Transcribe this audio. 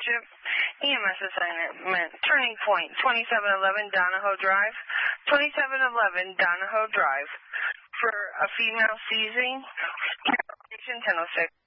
Township. EMS assignment, Turning Point, 2711 Donahoe Drive. 2711 Donahoe Drive. For a female seizing, 1006.